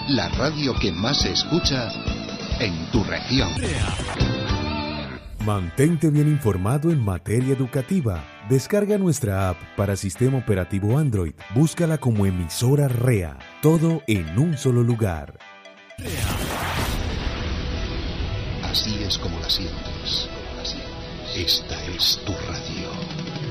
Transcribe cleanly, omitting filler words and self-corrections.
la radio que más se escucha en tu región. Mantente bien informado en materia educativa. Descarga nuestra app para sistema operativo Android. Búscala como emisora REA. Todo en un solo lugar. Así es como la sientes. Esta es tu radio.